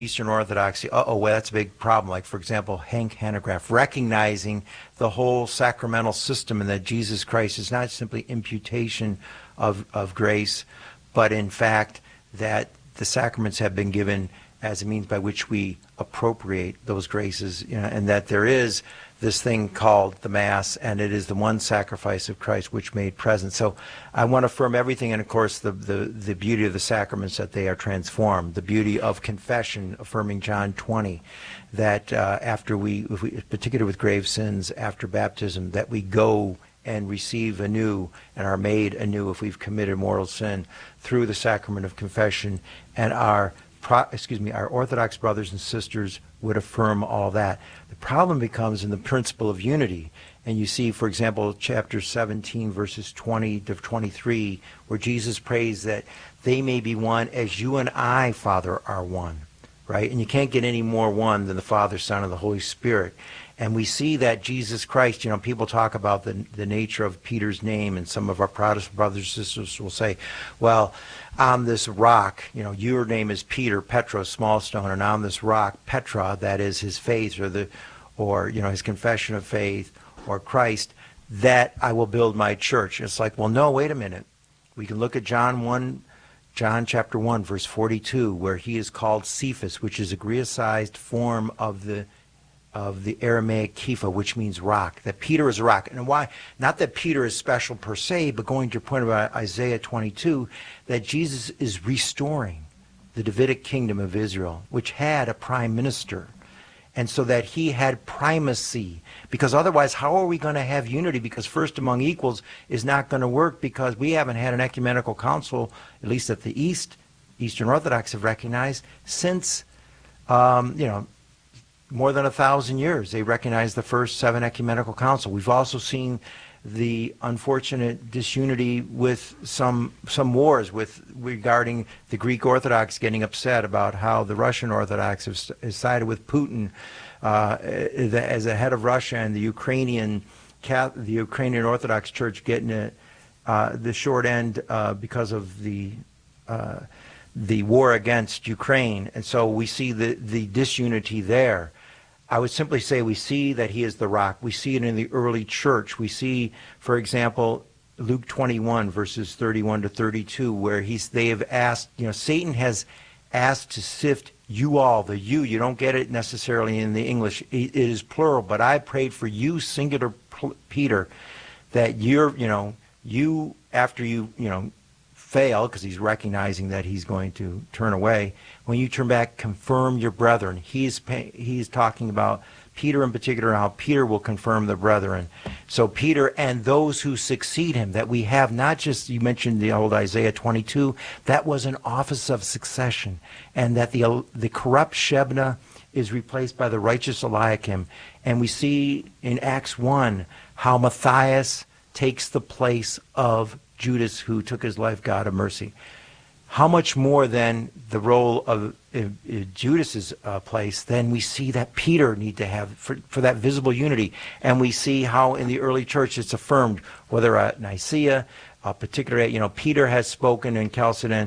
Eastern Orthodoxy, well, that's a big problem. Like, for example, Hank Hanegraaff, recognizing the whole sacramental system and that Jesus Christ is not simply imputation of grace, but in fact that the sacraments have been given as a means by which we appropriate those graces, and that there is this thing called the Mass, and it is the one sacrifice of Christ which made present. So I want to affirm everything, and of course the beauty of the sacraments, that they are transformed. The beauty of confession, affirming John 20, that after particularly with grave sins, after baptism, that we go and receive anew and are made anew if we've committed mortal sin through the sacrament of confession, and our Orthodox brothers and sisters would affirm all that. The problem becomes in the principle of unity. And you see, for example, chapter 17, verses 20 to 23, where Jesus prays that they may be one as you and I, Father, are one, right? And you can't get any more one than the Father, Son, and the Holy Spirit. And we see that Jesus Christ, people talk about the nature of Peter's name, and some of our Protestant brothers and sisters will say, well, on this rock, your name is Peter, Petros, small stone, and on this rock, Petra, that is his faith, or his confession of faith, or Christ, that I will build my church. It's like, well, no, wait a minute. We can look at John chapter 1, verse 42, where he is called Cephas, which is a Greicized form of the Aramaic Kepha, which means rock, that Peter is a rock. And why? Not that Peter is special per se, but going to your point about Isaiah 22, that Jesus is restoring the Davidic kingdom of Israel, which had a prime minister. And so that he had primacy, because otherwise how are we going to have unity? Because first among equals is not going to work, because we haven't had an ecumenical council, at least at the Eastern Orthodox have recognized, since, more than 1,000 years. They recognized the first 7 ecumenical council. We've also seen the unfortunate disunity with some wars regarding the Greek Orthodox getting upset about how the Russian Orthodox have sided with Putin as the head of Russia, and the Ukrainian Orthodox Church getting the short end because of the war against Ukraine. And so we see the disunity there. I would simply say we see that he is the rock. We see it in the early church. We see, for example, Luke 21, verses 31 to 32, where they have asked, Satan has asked to sift you all, the you don't get it necessarily in the English. It is plural, but I prayed for you, singular Peter, that you, after you fail, because he's recognizing that he's going to turn away, when you turn back, confirm your brethren. He's talking about Peter in particular, how Peter will confirm the brethren. So Peter and those who succeed him, that we have not just, you mentioned the old Isaiah 22, that was an office of succession, and that the corrupt Shebna is replaced by the righteous Eliakim. And we see in Acts 1 how Matthias takes the place of Judas, who took his life, God of mercy. How much more than the role of Judas's place, then we see that Peter need to have for that visible unity. And we see how in the early church it's affirmed, whether at Nicaea, particularly, Peter has spoken in Chalcedon,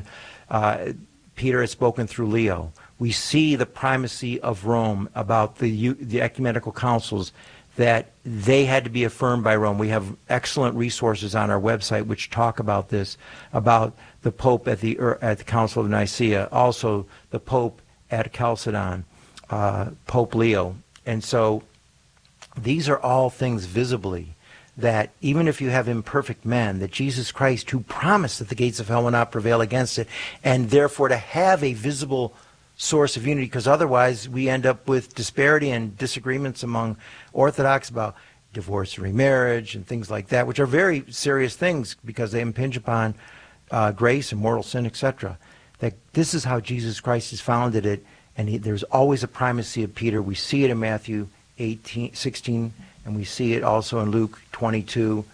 Peter has spoken through Leo. We see the primacy of Rome about the ecumenical councils, that they had to be affirmed by Rome. We have excellent resources on our website which talk about this, about the Pope at the Council of Nicaea, also the Pope at Chalcedon, Pope Leo. And so these are all things visibly that even if you have imperfect men, that Jesus Christ, who promised that the gates of hell will not prevail against it, and therefore to have a visible source of unity, because otherwise we end up with disparity and disagreements among Orthodox about divorce and remarriage and things like that, which are very serious things because they impinge upon grace and mortal sin, etc. That this is how Jesus Christ has founded it, and there's always a primacy of Peter. We see it in Matthew 16, and we see it also in Luke 22,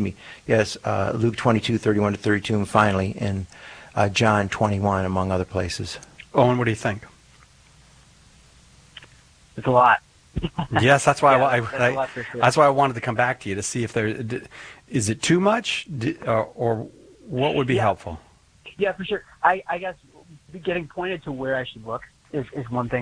Luke 22, 31 to 32, and finally in John 21, among other places. Owen, what do you think? It's a lot. Yes, that's why that's why I wanted to come back to you to see if is it too much, or what would be helpful. Yeah, for sure. I guess getting pointed to where I should look is one thing